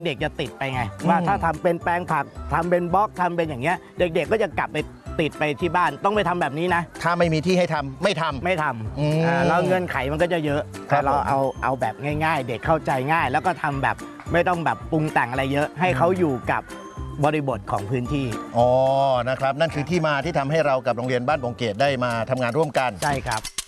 เด็กจะติดไปไงว่าถ้าทำเป็นแปลงผักทำเป็นบล็อกทำเป็นอย่างเงี้ยเด็กๆก็จะกลับไปติดไปที่บ้านต้องไปทำแบบนี้นะถ้าไม่มีที่ให้ทำไม่ทำแล้วเงื่อนไขมันก็จะเยอะแต่เราเอาแบบง่ายๆเด็กเข้าใจง่ายแล้วก็ทำแบบไม่ต้องแบบปรุงแต่งอะไรเยอะให้เขาอยู่กับบริบทของพื้นที่นะครับนั่นคือที่มาที่ทำให้เรากับโรงเรียนบ้านบงเกตได้มาทำงานร่วมกันใช่ครับ